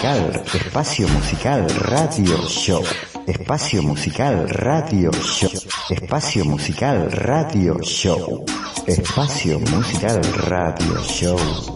musical, espacio musical radio show, espacio musical radio show, espacio musical radio show, espacio musical radio show.